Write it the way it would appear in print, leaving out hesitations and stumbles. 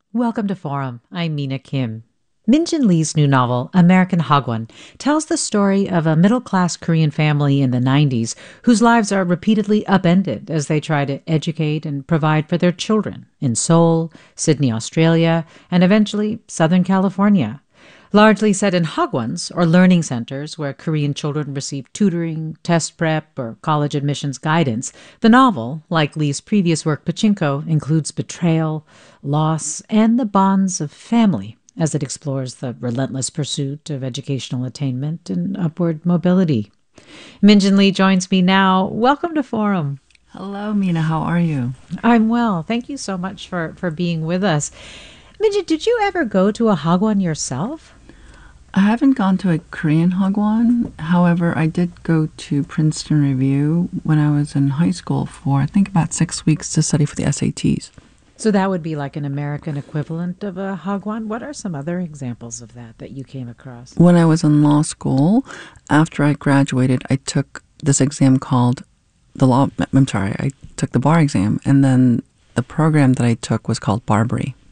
Welcome to Forum. I'm Mina Kim. Min Jin Lee's new novel, American Hagwon, tells the story of a middle class Korean family in the 90s whose lives are repeatedly upended as they try to educate and provide for their children in Seoul, Sydney, Australia, and eventually Southern California. Largely set in Hagwons, or learning centers, where Korean children receive tutoring, test prep, or college admissions guidance, the novel, like Lee's previous work Pachinko, includes betrayal, loss, and the bonds of family as it explores the relentless pursuit of educational attainment and upward mobility. Minjin Lee joins me now. Welcome to Forum. Hello, Mina. How are you? I'm well. Thank you so much for being with us. Minjin, did you ever go to a Hagwon yourself? I haven't gone to a Korean hagwon. However, I did go to Princeton Review when I was in high school for, I think, about 6 weeks to study for the SATs. So that would be like an American equivalent of a Hagwon. What are some other examples of that you came across? When I was in law school, after I graduated, I took this exam called I took the bar exam, and then the program that I took was called Barbary.